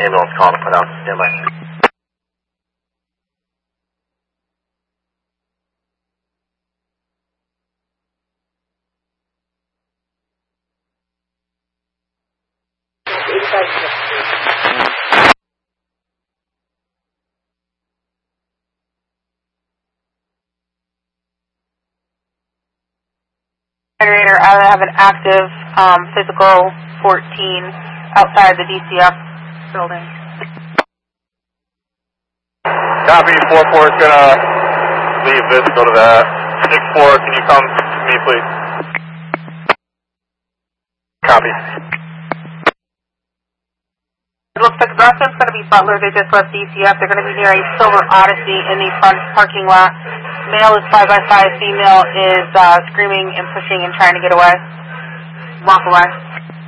ambulance call to put out standby. Generator, I have an active physical 14 outside the DCF building. Copy, 4-4 is going to leave this, go to that. 6-4, can you come to me, please? Copy. It looks like the rest of it's going to be Butler. They just left DCF. They're going to be near a Silver Odyssey in the front parking lot. Male is 5x5. Female is screaming and pushing and trying to get away. Walk away.